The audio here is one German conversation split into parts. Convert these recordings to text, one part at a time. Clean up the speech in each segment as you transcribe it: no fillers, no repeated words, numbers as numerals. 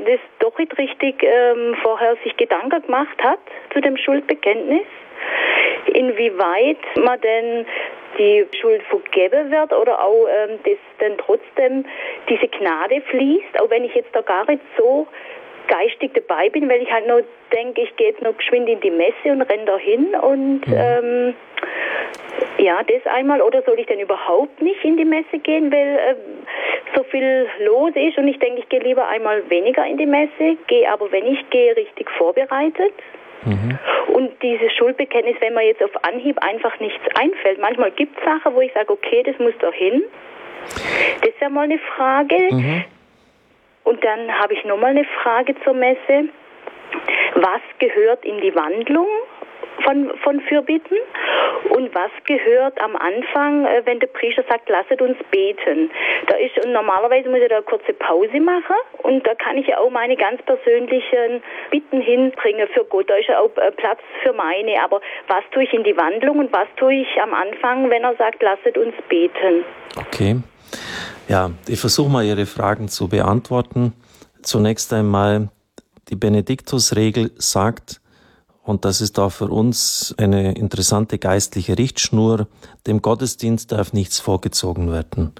das doch nicht richtig vorher sich Gedanken gemacht hat zu dem Schuldbekenntnis, inwieweit man denn die Schuld vergeben wird oder auch, dass dann trotzdem diese Gnade fließt, auch wenn ich jetzt da gar nicht so geistig dabei bin, weil ich halt noch denke, ich gehe jetzt noch geschwind in die Messe und renne da hin und das einmal, oder soll ich denn überhaupt nicht in die Messe gehen, weil so viel los ist und ich denke, ich gehe lieber einmal weniger in die Messe, gehe aber, wenn ich gehe, richtig vorbereitet. Und dieses Schuldbekenntnis, wenn mir jetzt auf Anhieb einfach nichts einfällt, manchmal gibt es Sachen, wo ich sage, okay, das muss da hin. Das ist ja mal eine Frage. Und dann habe ich nochmal eine Frage zur Messe. Was gehört in die Wandlung von Fürbitten und was gehört am Anfang, wenn der Priester sagt, lasset uns beten. Und normalerweise muss ich da eine kurze Pause machen und da kann ich ja auch meine ganz persönlichen Bitten hinbringen für Gott. Da ist ja auch Platz für meine, aber was tue ich in die Wandlung und was tue ich am Anfang, wenn er sagt, lasset uns beten? Okay. Ja, ich versuche mal Ihre Fragen zu beantworten. Zunächst einmal, die Benediktusregel sagt, und das ist auch für uns eine interessante geistliche Richtschnur, dem Gottesdienst darf nichts vorgezogen werden.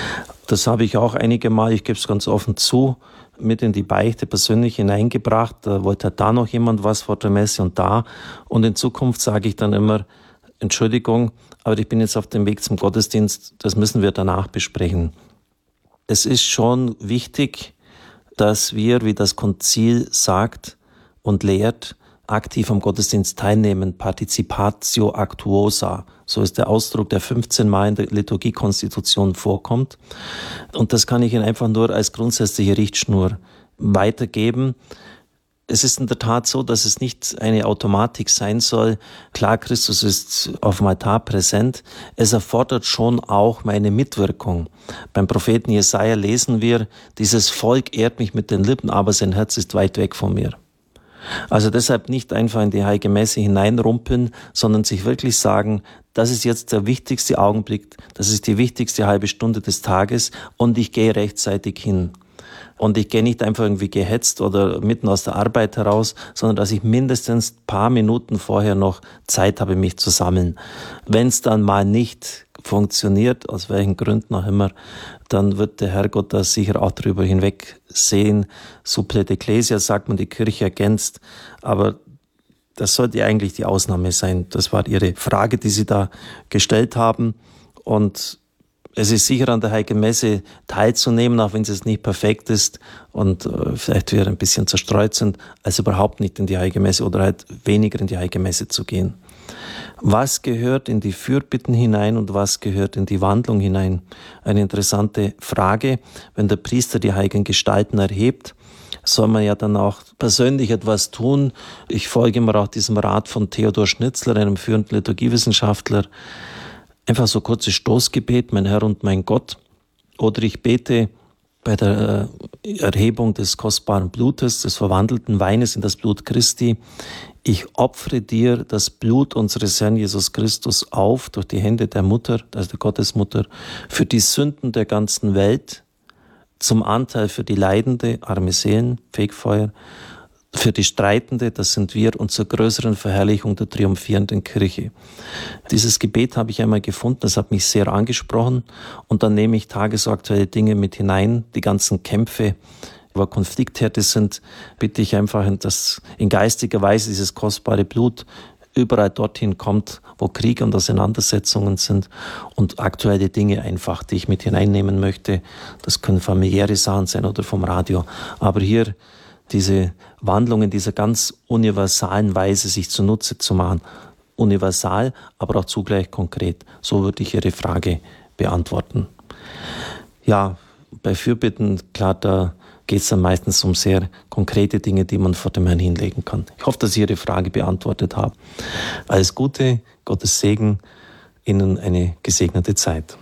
Das habe ich auch einige Mal, ich gebe es ganz offen zu, mit in die Beichte persönlich hineingebracht. Da wollte da noch jemand was vor der Messe und da. Und in Zukunft sage ich dann immer, Entschuldigung, aber ich bin jetzt auf dem Weg zum Gottesdienst, das müssen wir danach besprechen. Es ist schon wichtig, dass wir, wie das Konzil sagt und lehrt, aktiv am Gottesdienst teilnehmen, Participatio Actuosa. So ist der Ausdruck, der 15 Mal in der Liturgiekonstitution vorkommt. Und das kann ich Ihnen einfach nur als grundsätzliche Richtschnur weitergeben. Es ist in der Tat so, dass es nicht eine Automatik sein soll. Klar, Christus ist auf dem Altar präsent. Es erfordert schon auch meine Mitwirkung. Beim Propheten Jesaja lesen wir, dieses Volk ehrt mich mit den Lippen, aber sein Herz ist weit weg von mir. Also deshalb nicht einfach in die Heilige Messe hineinrumpeln, sondern sich wirklich sagen, das ist jetzt der wichtigste Augenblick, das ist die wichtigste halbe Stunde des Tages und ich gehe rechtzeitig hin. Und ich gehe nicht einfach irgendwie gehetzt oder mitten aus der Arbeit heraus, sondern dass ich mindestens ein paar Minuten vorher noch Zeit habe, mich zu sammeln. Wenn es dann mal nicht funktioniert, aus welchen Gründen auch immer, dann wird der Herrgott da sicher auch drüber hinwegsehen. Supplet Ecclesia, sagt man, die Kirche ergänzt, aber das sollte eigentlich die Ausnahme sein. Das war Ihre Frage, die Sie da gestellt haben, und es ist sicher an der Heiligen Messe teilzunehmen, auch wenn es nicht perfekt ist und vielleicht wir ein bisschen zerstreut sind, als überhaupt nicht in die Heilige Messe oder halt weniger in die Heilige Messe zu gehen. Was gehört in die Fürbitten hinein und was gehört in die Wandlung hinein? Eine interessante Frage. Wenn der Priester die heiligen Gestalten erhebt, soll man ja dann auch persönlich etwas tun. Ich folge immer auch diesem Rat von Theodor Schnitzler, einem führenden Liturgiewissenschaftler. Einfach so kurzes Stoßgebet, mein Herr und mein Gott. Oder ich bete bei der Erhebung des kostbaren Blutes, des verwandelten Weines in das Blut Christi. Ich opfere dir das Blut unseres Herrn Jesus Christus auf durch die Hände der Mutter, also der Gottesmutter, für die Sünden der ganzen Welt, zum Anteil für die Leidende, arme Seelen, Fegfeuer, für die Streitende, das sind wir, und zur größeren Verherrlichung der triumphierenden Kirche. Dieses Gebet habe ich einmal gefunden, das hat mich sehr angesprochen, und dann nehme ich tagesaktuelle Dinge mit hinein, die ganzen Kämpfe, wo Konfliktherde sind, bitte ich einfach, dass in geistiger Weise dieses kostbare Blut überall dorthin kommt, wo Kriege und Auseinandersetzungen sind, und aktuelle Dinge einfach, die ich mit hineinnehmen möchte. Das können familiäre Sachen sein oder vom Radio, aber hier diese Wandlung in dieser ganz universalen Weise sich zunutze zu machen. Universal, aber auch zugleich konkret. So würde ich Ihre Frage beantworten. Ja, bei Fürbitten, klar, da geht es dann meistens um sehr konkrete Dinge, die man vor dem Herrn hinlegen kann. Ich hoffe, dass ich Ihre Frage beantwortet habe. Alles Gute, Gottes Segen, Ihnen eine gesegnete Zeit.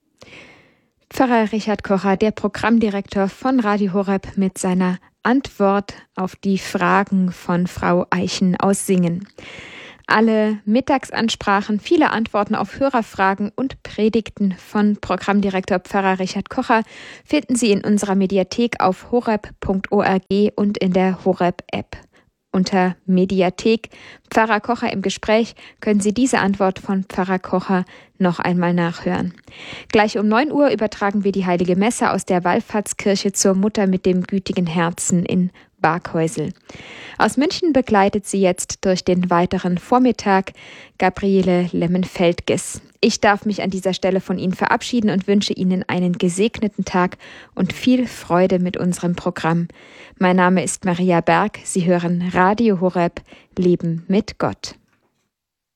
Pfarrer Richard Kocher, der Programmdirektor von Radio Horeb, mit seiner Antwort auf die Fragen von Frau Eichen aus Singen. Alle Mittagsansprachen, viele Antworten auf Hörerfragen und Predigten von Programmdirektor Pfarrer Richard Kocher finden Sie in unserer Mediathek auf horeb.org und in der Horeb-App. Unter Mediathek Pfarrer Kocher im Gespräch können Sie diese Antwort von Pfarrer Kocher noch einmal nachhören. Gleich um 9 Uhr übertragen wir die Heilige Messe aus der Wallfahrtskirche zur Mutter mit dem gütigen Herzen in Barkhäusl. Aus München begleitet sie jetzt durch den weiteren Vormittag Gabriele Lemmen-Feldges. Ich darf mich an dieser Stelle von Ihnen verabschieden und wünsche Ihnen einen gesegneten Tag und viel Freude mit unserem Programm. Mein Name ist Maria Berg. Sie hören Radio Horeb, Leben mit Gott.